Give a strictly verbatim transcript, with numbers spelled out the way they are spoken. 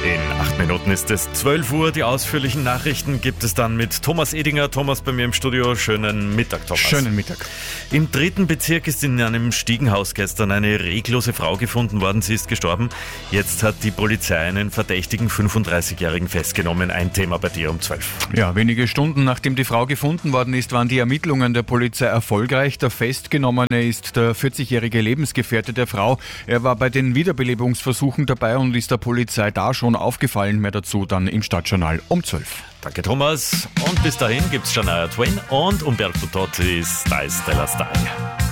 In acht Minuten ist es zwölf Uhr. Die ausführlichen Nachrichten gibt es dann mit Thomas Edinger. Thomas bei mir im Studio. Schönen Mittag, Thomas. Schönen Mittag. Im dritten Bezirk ist in einem Stiegenhaus gestern eine reglose Frau gefunden worden. Sie ist gestorben. Jetzt hat die Polizei einen verdächtigen fünfunddreißigjährigen festgenommen. Ein Thema bei dir um zwölf. Ja, wenige Stunden nachdem die Frau gefunden worden ist, waren die Ermittlungen der Polizei erfolgreich. Der Festgenommene ist der vierzigjährige Lebensgefährte der Frau. Er war bei den Wiederbelebungsversuchen dabei und ist der Polizei da schon aufgefallen. Mehr dazu dann im Stadtjournal um zwölf. Danke, Thomas. Und bis dahin gibt's Shania Twain und Umberto Totti's Dai Stella Style.